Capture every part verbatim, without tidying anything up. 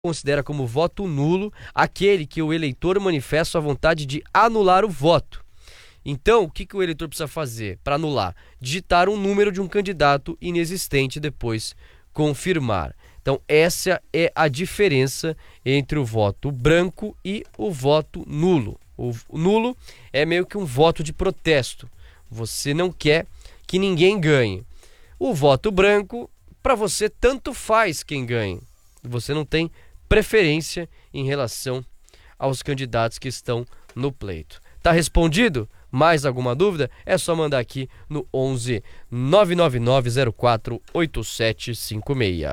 considera como voto nulo aquele que o eleitor manifesta a vontade de anular o voto. Então, o que, que o eleitor precisa fazer para anular? Digitar um número de um candidato inexistente e depois confirmar. Então, essa é a diferença entre o voto branco e o voto nulo. O nulo é meio que um voto de protesto. Você não quer que ninguém ganhe. O voto branco, para você, tanto faz quem ganhe. Você não tem preferência em relação aos candidatos que estão no pleito. Tá respondido? Mais alguma dúvida? É só mandar aqui no onze nove nove nove zero quatro oito sete cinco seis.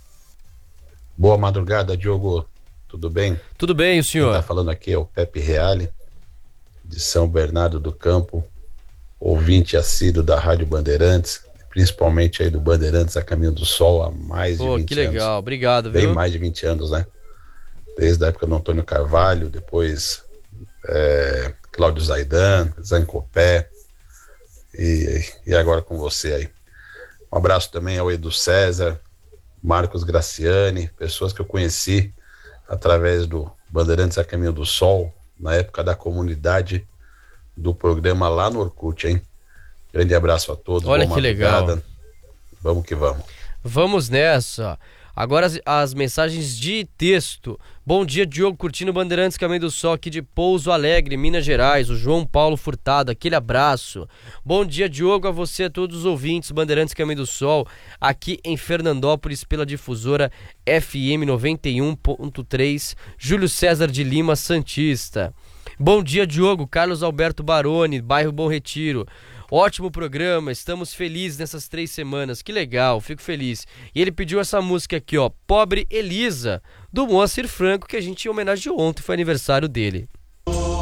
Boa madrugada, Diogo. Tudo bem? Tudo bem, o senhor? Quem tá falando aqui é o Pepe Reale, de São Bernardo do Campo, ouvinte assíduo da Rádio Bandeirantes, principalmente aí do Bandeirantes a Caminho do Sol há mais de Pô, vinte que legal, anos. obrigado, Bem viu? mais de vinte anos, né? Desde a época do Antônio Carvalho, depois é, Cláudio Zaidan, Zancopé e, e agora com você aí. Um abraço também ao Edu César, Marcos Graciani, pessoas que eu conheci através do Bandeirantes a Caminho do Sol, na época da comunidade do programa lá no Orkut, hein? Grande abraço a todos. Olha que legal. Vamos que vamos. Vamos nessa. Agora as, as mensagens de texto. Bom dia, Diogo, curtindo Bandeirantes Caminho do Sol aqui de Pouso Alegre, Minas Gerais. O João Paulo Furtado, aquele abraço. Bom dia, Diogo, a você e a todos os ouvintes Bandeirantes Caminho do Sol, aqui em Fernandópolis pela difusora F M noventa e um ponto três, Júlio César de Lima Santista. Bom dia, Diogo, Carlos Alberto Baroni, bairro Bom Retiro. Ótimo programa, estamos felizes nessas três semanas, que legal, fico feliz. E ele pediu essa música aqui, ó, Pobre Elisa, do Moacir Franco, que a gente homenageou ontem, foi aniversário dele.